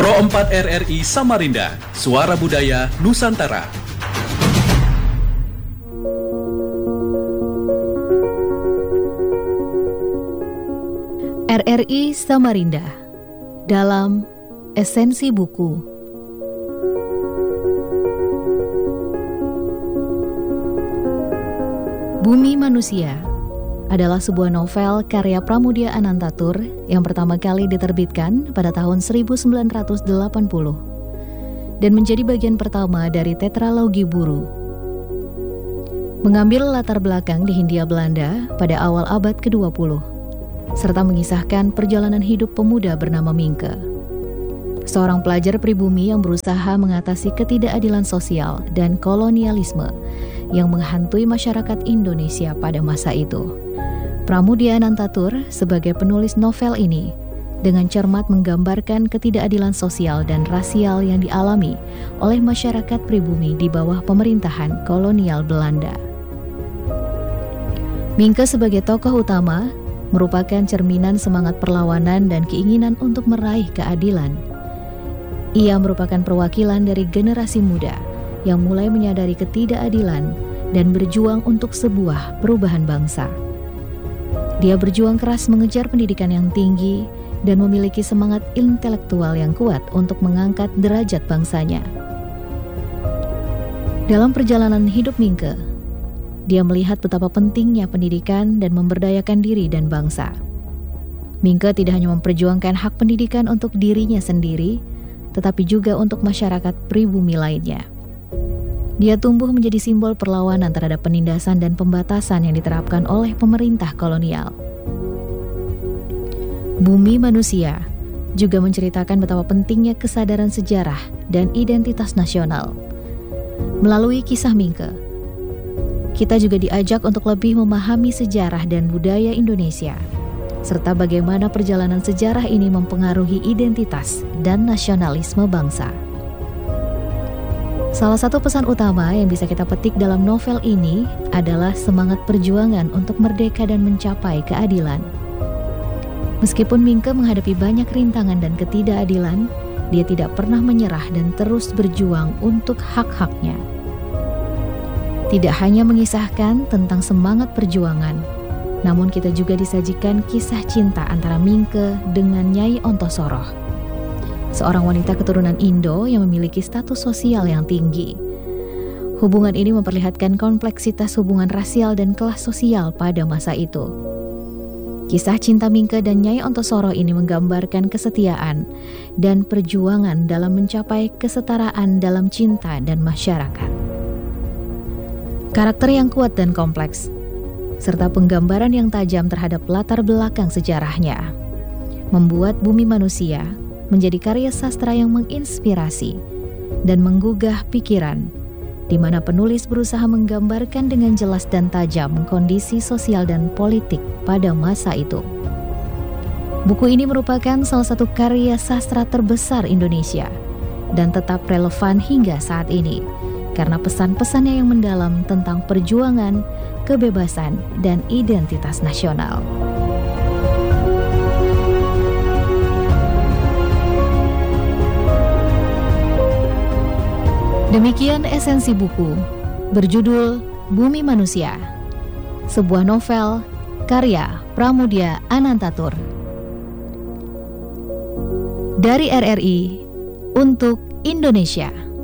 Pro 4 RRI Samarinda, Suara Budaya Nusantara. RRI Samarinda dalam Esensi Buku. Bumi Manusia adalah sebuah novel karya Pramoedya Anantatur yang pertama kali diterbitkan pada tahun 1980 dan menjadi bagian pertama dari tetralogi Buru. Mengambil latar belakang di Hindia Belanda pada awal abad ke-20, serta mengisahkan perjalanan hidup pemuda bernama Minke, seorang pelajar pribumi yang berusaha mengatasi ketidakadilan sosial dan kolonialisme yang menghantui masyarakat Indonesia pada masa itu. Pramoedya Anantatur sebagai penulis novel ini dengan cermat menggambarkan ketidakadilan sosial dan rasial yang dialami oleh masyarakat pribumi di bawah pemerintahan kolonial Belanda. Minke sebagai tokoh utama merupakan cerminan semangat perlawanan dan keinginan untuk meraih keadilan. Ia merupakan perwakilan dari generasi muda yang mulai menyadari ketidakadilan dan berjuang untuk sebuah perubahan bangsa. Dia berjuang keras mengejar pendidikan yang tinggi dan memiliki semangat intelektual yang kuat untuk mengangkat derajat bangsanya. Dalam perjalanan hidup Minke, dia melihat betapa pentingnya pendidikan dan memberdayakan diri dan bangsa. Minke tidak hanya memperjuangkan hak pendidikan untuk dirinya sendiri, tetapi juga untuk masyarakat pribumi lainnya. Dia tumbuh menjadi simbol perlawanan terhadap penindasan dan pembatasan yang diterapkan oleh pemerintah kolonial. Bumi Manusia juga menceritakan betapa pentingnya kesadaran sejarah dan identitas nasional. Melalui kisah Minke, kita juga diajak untuk lebih memahami sejarah dan budaya Indonesia, serta bagaimana perjalanan sejarah ini mempengaruhi identitas dan nasionalisme bangsa. Salah satu pesan utama yang bisa kita petik dalam novel ini adalah semangat perjuangan untuk merdeka dan mencapai keadilan. Meskipun Minke menghadapi banyak rintangan dan ketidakadilan, dia tidak pernah menyerah dan terus berjuang untuk hak-haknya. Tidak hanya mengisahkan tentang semangat perjuangan, namun kita juga disajikan kisah cinta antara Minke dengan Nyai Ontosoroh, seorang wanita keturunan Indo yang memiliki status sosial yang tinggi. Hubungan ini memperlihatkan kompleksitas hubungan rasial dan kelas sosial pada masa itu. Kisah cinta Minke dan Nyai Ontosoroh ini menggambarkan kesetiaan dan perjuangan dalam mencapai kesetaraan dalam cinta dan masyarakat. Karakter yang kuat dan kompleks, serta penggambaran yang tajam terhadap latar belakang sejarahnya, membuat Bumi Manusia menjadi karya sastra yang menginspirasi dan menggugah pikiran, di mana penulis berusaha menggambarkan dengan jelas dan tajam kondisi sosial dan politik pada masa itu. Buku ini merupakan salah satu karya sastra terbesar Indonesia dan tetap relevan hingga saat ini karena pesan-pesannya yang mendalam tentang perjuangan, kebebasan, dan identitas nasional. Demikian esensi buku berjudul Bumi Manusia, sebuah novel karya Pramoedya Anantatur. Dari RRI untuk Indonesia.